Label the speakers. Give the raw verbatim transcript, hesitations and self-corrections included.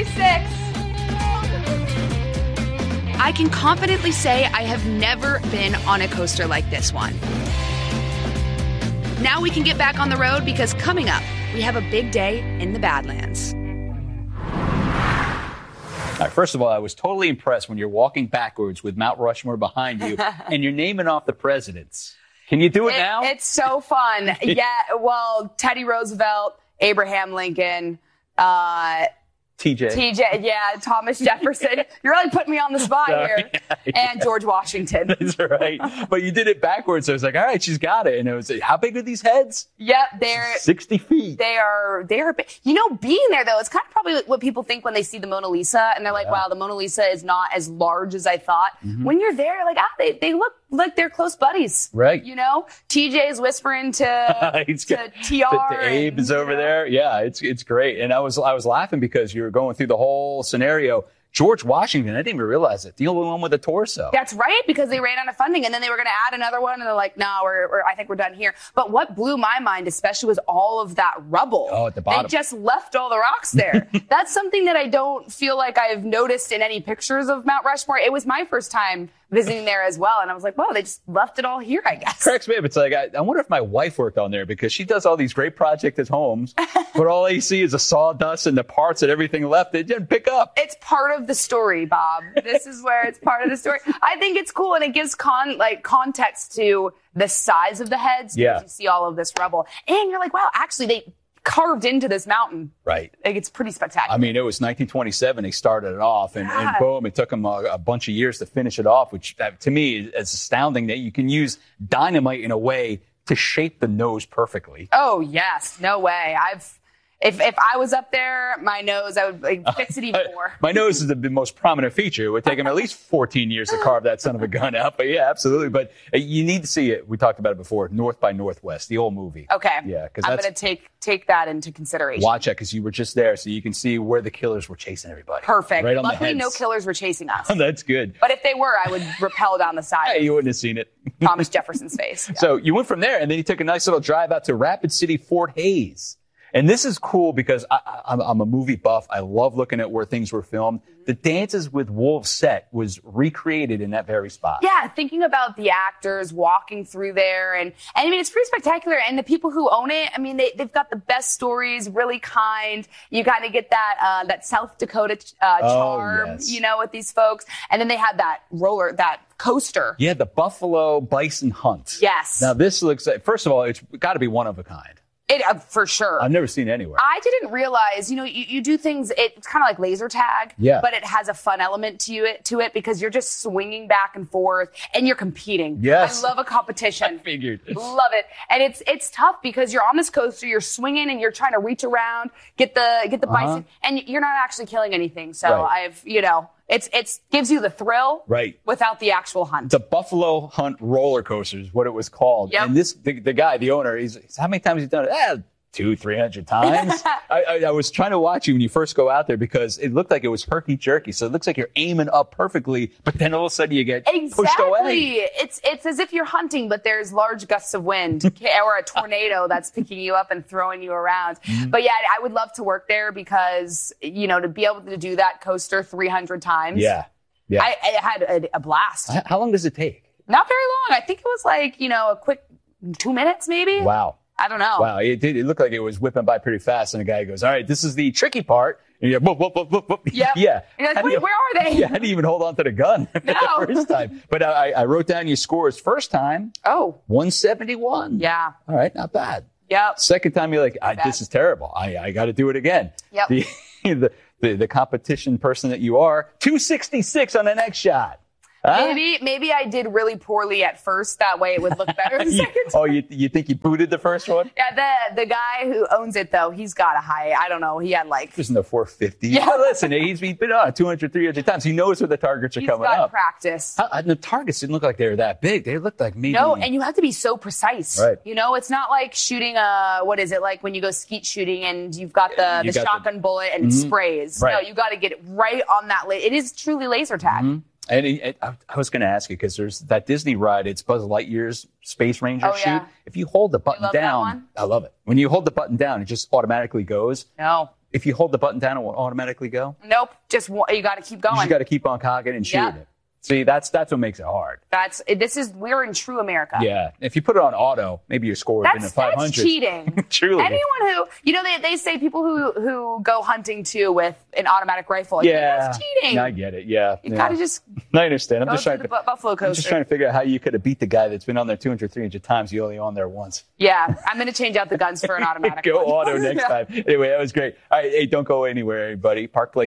Speaker 1: sixty-six.
Speaker 2: I can confidently say I have never been on a coaster like this one. Now we can get back on the road because coming up, we have a big day in the Badlands.
Speaker 3: All right, first of all, I was totally impressed when you're walking backwards with Mount Rushmore behind you and you're naming off the presidents. Can you do it,
Speaker 1: it
Speaker 3: now?
Speaker 1: It's so fun. Yeah, well, Teddy Roosevelt, Abraham Lincoln, uh,
Speaker 3: T J.
Speaker 1: T J, yeah, Thomas Jefferson. You're really putting me on the spot
Speaker 3: Sorry.
Speaker 1: here. And George Washington.
Speaker 3: That's right. But you did it backwards. So I was like, all right, she's got it. And it was, how big are these heads?
Speaker 1: Yep, they're
Speaker 3: sixty feet.
Speaker 1: They are, they are, big. You know, being there though, it's kind of probably what people think when they see the Mona Lisa and they're like,
Speaker 3: Yeah.
Speaker 1: wow, the Mona Lisa is not as large as I thought.
Speaker 3: Mm-hmm.
Speaker 1: When you're there, like, ah, they, they look like they're close buddies.
Speaker 3: Right.
Speaker 1: You know, T J's whispering to,
Speaker 3: He's
Speaker 1: to
Speaker 3: got-
Speaker 1: T R.
Speaker 3: The, the Abe
Speaker 1: and,
Speaker 3: is over
Speaker 1: you know.
Speaker 3: there. Yeah, it's it's great. And I was I was laughing because you were going through the whole scenario. George Washington, I didn't even realize it. The only one with a torso.
Speaker 1: That's right, because they ran out of funding, and then they were going to add another one, and they're like, no, we're, we're, I think we're done here. But what blew my mind especially was all of that rubble.
Speaker 3: Oh, at the bottom.
Speaker 1: They just left all the rocks there. That's something that I don't feel like I've noticed in any pictures of Mount Rushmore. It was my first time visiting there as well, and I was like, whoa, they just left it all here, I guess.
Speaker 3: Cracks me up. It's like, I, I wonder if my wife worked on there because she does all these great projects at homes, but all you see is the sawdust and the parts and everything left. They didn't pick up.
Speaker 1: It's part of the story, Bob. This is where it's part of the story. I think it's cool, and it gives con like context to the size of the heads.
Speaker 3: Yeah.
Speaker 1: Because you see all of this rubble, and you're like, wow, actually, they carved into this mountain.
Speaker 3: Right.
Speaker 1: Like, it's pretty spectacular.
Speaker 3: I mean, it was nineteen twenty-seven. They started it off, and, and
Speaker 1: Yeah.
Speaker 3: boom, it took them a, a bunch of years to finish it off, which that, to me is, is astounding that you can use dynamite in a way to shape the nose perfectly.
Speaker 1: Oh, yes. No way. I've, if, if I was up there, my nose, I would like, fix it even more.
Speaker 3: My nose is the most prominent feature. It would take them at least fourteen years to carve that son of a gun out. But yeah, absolutely. But uh, you need to see it. We talked about it before. North by Northwest, the old movie.
Speaker 1: Okay.
Speaker 3: Yeah, because
Speaker 1: I'm
Speaker 3: that's
Speaker 1: going to take, take that into consideration.
Speaker 3: watch that because you were just there, so you can see where the killers were chasing everybody.
Speaker 1: Perfect.
Speaker 3: Right on
Speaker 1: Luckily,
Speaker 3: the
Speaker 1: no
Speaker 3: heads.
Speaker 1: killers were chasing us.
Speaker 3: That's good.
Speaker 1: But if they were, I would rappel down the side
Speaker 3: Hey,
Speaker 1: of
Speaker 3: you wouldn't have seen it.
Speaker 1: Thomas Jefferson's face. Yeah.
Speaker 3: So you went from there, and then you took a nice little drive out to Rapid City, Fort Hays. And this is cool because I, I, I'm, I'm a movie buff. I love looking at where things were filmed.
Speaker 1: Mm-hmm.
Speaker 3: The Dances with Wolves set was recreated in that very spot.
Speaker 1: Yeah, thinking about the actors walking through there, and, and I mean, it's pretty spectacular. And the people who own it, I mean, they, they've got the best stories, really kind. You kind of get that, uh, that South Dakota, uh,
Speaker 3: Oh,
Speaker 1: charm,
Speaker 3: yes.
Speaker 1: you know, with these folks. And then they had that roller, that coaster.
Speaker 3: Yeah, the Buffalo Bison Hunt.
Speaker 1: Yes.
Speaker 3: Now this looks like, first of all, it's got to be one of a kind.
Speaker 1: It, uh, for sure.
Speaker 3: I've never seen it anywhere.
Speaker 1: I didn't realize, you know, you, you do things, it's kind of like laser tag,
Speaker 3: Yeah.
Speaker 1: but it has a fun element to it, to it because you're just swinging back and forth and you're competing.
Speaker 3: Yes.
Speaker 1: I love a competition.
Speaker 3: Figured.
Speaker 1: Love it. And it's, it's tough because you're on this coaster, you're swinging and you're trying to reach around, get the, get the
Speaker 3: Uh-huh.
Speaker 1: bison, and you're not actually killing anything. So
Speaker 3: Right.
Speaker 1: I've, you know, it's, it's gives you the thrill.
Speaker 3: Right.
Speaker 1: Without the actual hunt.
Speaker 3: The Buffalo Hunt roller coaster is what it was called.
Speaker 1: Yep.
Speaker 3: And this, the, the guy, the owner, he's, he's how many times has he done it? Eh, two, three hundred times. I, I, I was trying to watch you when you first go out there because it looked like it was herky jerky. So it looks like you're aiming up perfectly, but then all of a sudden you get pushed away.
Speaker 1: Exactly. It's it's as if you're hunting, but there's large gusts of wind or a tornado that's picking you up and throwing you around.
Speaker 3: Mm-hmm.
Speaker 1: But yeah, I would love to work there because, you know, to be able to do that coaster three hundred times.
Speaker 3: Yeah. Yeah.
Speaker 1: I, I had a, a blast.
Speaker 3: How- How long does it take?
Speaker 1: Not very long. I think it was like, you know, a quick two minutes maybe.
Speaker 3: Wow.
Speaker 1: I don't know.
Speaker 3: Wow. It did. It looked like it was whipping by pretty fast. And the guy goes, all right, this is the tricky part. And you're, whoop, whoop, whoop, whoop, whoop.
Speaker 1: Yep.
Speaker 3: Yeah.
Speaker 1: And you're like,
Speaker 3: How do
Speaker 1: wait,
Speaker 3: you-
Speaker 1: where are they?
Speaker 3: Yeah. How do you even hold on to the gun
Speaker 1: No.
Speaker 3: the first time? But I, I wrote down your scores. First time,
Speaker 1: Oh,
Speaker 3: one seventy-one.
Speaker 1: yeah.
Speaker 3: All right. Not bad.
Speaker 1: Yep.
Speaker 3: Second time, you're like, I,
Speaker 1: bad.
Speaker 3: this is terrible. I, I got to do it again.
Speaker 1: Yep.
Speaker 3: The, the, the, the competition person that you are, two sixty-six on the next shot. Huh?
Speaker 1: Maybe maybe I did really poorly at first. That way it would look better the
Speaker 3: You-
Speaker 1: second time.
Speaker 3: oh, you, you think you booted the first one?
Speaker 1: Yeah, the the guy who owns it though, he's got a high. I don't know. He had like
Speaker 3: There's no four fifty.
Speaker 1: Yeah.
Speaker 3: But listen, he's been on two hundred, three hundred times. He knows where the targets are
Speaker 1: he's
Speaker 3: coming
Speaker 1: got
Speaker 3: up.
Speaker 1: practice.
Speaker 3: How, and the targets didn't look like they were that big. They looked like maybe.
Speaker 1: No, and you have to be so precise.
Speaker 3: Right.
Speaker 1: You know, it's not like shooting a what is it like when you go skeet shooting and you've got the,
Speaker 3: You
Speaker 1: the
Speaker 3: got
Speaker 1: shotgun
Speaker 3: the-
Speaker 1: bullet and it sprays.
Speaker 3: Right.
Speaker 1: No, you got to get it right on that. La- it is truly laser tag.
Speaker 3: Mhm. And it, it, I I was going to ask you because there's that Disney ride. It's Buzz Lightyear's Space Ranger
Speaker 1: Oh,
Speaker 3: shoot.
Speaker 1: yeah.
Speaker 3: If you hold the button
Speaker 1: love that
Speaker 3: down,
Speaker 1: one?
Speaker 3: I love it. When you hold the button down, it just automatically goes.
Speaker 1: No.
Speaker 3: if you hold the button down, it will automatically go?
Speaker 1: Nope. Just wa- you got to keep going.
Speaker 3: You just got to keep on cocking and shooting
Speaker 1: Yep.
Speaker 3: it. See, that's that's what makes it hard.
Speaker 1: That's this is we're in true America.
Speaker 3: Yeah. If you put it on auto, maybe your score would have been a
Speaker 1: That's,
Speaker 3: five
Speaker 1: that's
Speaker 3: hundred.
Speaker 1: cheating.
Speaker 3: Truly.
Speaker 1: Anyone who, you know, they, they say people who, who go hunting too with an automatic rifle.
Speaker 3: Yeah.
Speaker 1: That's cheating.
Speaker 3: I get it. Yeah.
Speaker 1: You
Speaker 3: yeah.
Speaker 1: gotta just
Speaker 3: I understand. I'm
Speaker 1: go
Speaker 3: just
Speaker 1: through
Speaker 3: trying
Speaker 1: the
Speaker 3: to
Speaker 1: bu- buffalo
Speaker 3: I'm just
Speaker 1: coaster.
Speaker 3: trying to figure out how you could have beat the guy that's been on there two hundred, three hundred times. You only on there once.
Speaker 1: Yeah, I'm going to change out the guns for an automatic.
Speaker 3: Go
Speaker 1: one.
Speaker 3: auto next time. Anyway, that was great. All right. Hey, don't go anywhere, everybody. Park Place.